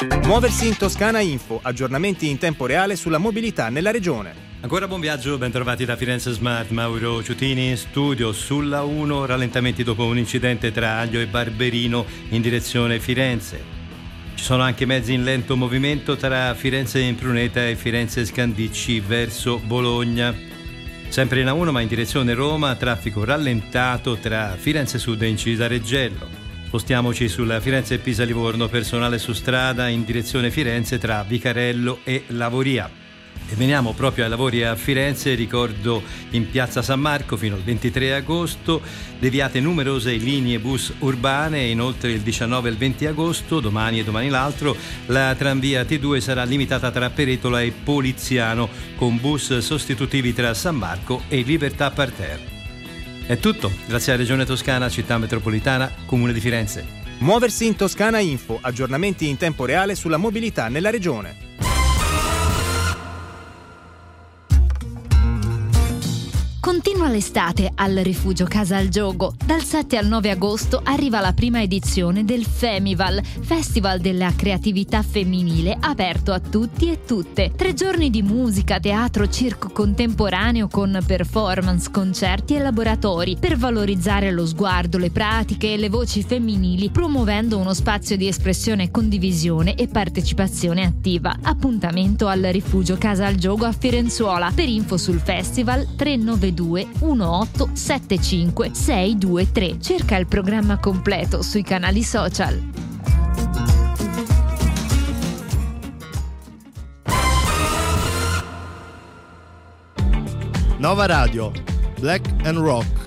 Muoversi in Toscana Info, aggiornamenti in tempo reale sulla mobilità nella regione. Ancora buon viaggio, ben trovati da Firenze Smart, Mauro Ciutini in studio. Sulla 1, rallentamenti dopo un incidente tra Aglio e Barberino in direzione Firenze. Ci sono anche mezzi in lento movimento tra Firenze Impruneta e Firenze Scandicci verso Bologna. Sempre in A1 ma in direzione Roma, traffico rallentato tra Firenze Sud e Incisa Reggello. Spostiamoci sulla Firenze Pisa Livorno, personale su strada in direzione Firenze tra Vicarello e Lavoria. E veniamo proprio ai lavori a Firenze. Ricordo in piazza San Marco fino al 23 agosto, deviate numerose linee bus urbane. Inoltre il 19 e il 20 agosto, domani e domani l'altro, la tranvia T2 sarà limitata tra Peretola e Poliziano con bus sostitutivi tra San Marco e Libertà Parterre. È tutto, grazie alla Regione Toscana, Città Metropolitana, Comune di Firenze. Muoversi in Toscana Info, aggiornamenti in tempo reale sulla mobilità nella regione. Continua l'estate al Rifugio Casa al Giogo. Dal 7 al 9 agosto arriva la prima edizione del Femival, Festival della creatività femminile aperto a tutti e tutte. 3 giorni di musica, teatro, circo contemporaneo con performance, concerti e laboratori per valorizzare lo sguardo, le pratiche e le voci femminili, promuovendo uno spazio di espressione, condivisione e partecipazione attiva. Appuntamento al Rifugio Casa al Giogo a Firenzuola. Per info sul festival 392 1875 623. Cerca il programma completo sui canali social. Nova Radio, Black and Rock.